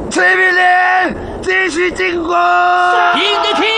崔明林继续进攻！ 赢得踢！